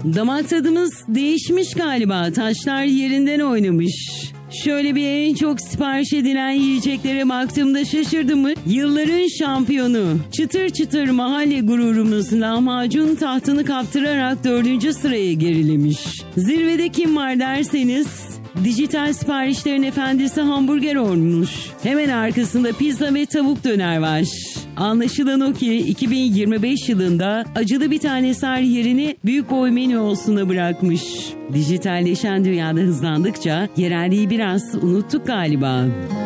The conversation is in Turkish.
Damak tadımız değişmiş galiba. Taşlar yerinden oynamış. Şöyle bir en çok sipariş edilen yiyeceklere baktığımda şaşırdım mı? Yılların şampiyonu, çıtır çıtır mahalle gururumuz lahmacun tahtını kaptırarak 4. sıraya gerilemiş. Zirvede kim var derseniz dijital siparişlerin efendisi hamburger olmuş. Hemen arkasında pizza ve tavuk döner var. Anlaşılan o ki 2025 yılında acılı bir tane eser yerini büyük boy menü olsuna bırakmış. Dijitalleşen dünyada hızlandıkça yerelliği biraz unuttuk galiba.